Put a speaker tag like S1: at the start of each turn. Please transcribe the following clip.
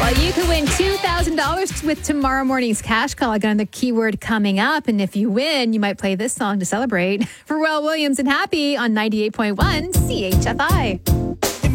S1: Well, you could win $2,000 with tomorrow morning's cash call. I got another keyword coming up. And if you win, you might play this song to celebrate. Pharrell Williams and Happy on 98.1 CHFI.